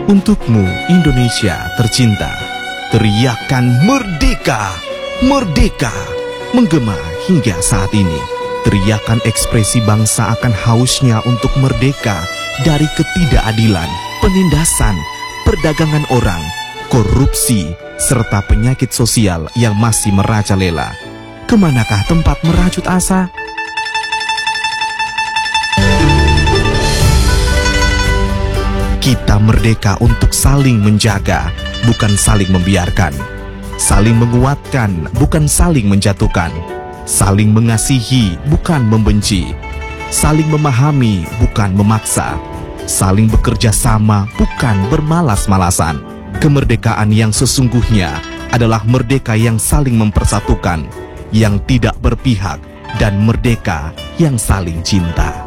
Untukmu Indonesia tercinta, teriakan merdeka, merdeka menggema hingga saat ini. Teriakan ekspresi bangsa akan hausnya untuk merdeka dari ketidakadilan, penindasan, perdagangan orang, korupsi, serta penyakit sosial yang masih merajalela. Kemanakah tempat merajut asa? Kita merdeka untuk saling menjaga, bukan saling membiarkan. Saling menguatkan, bukan saling menjatuhkan. Saling mengasihi, bukan membenci. Saling memahami, bukan memaksa. Saling bekerja sama, bukan bermalas-malasan. Kemerdekaan yang sesungguhnya adalah merdeka yang saling mempersatukan, yang tidak berpihak, dan merdeka yang saling cinta.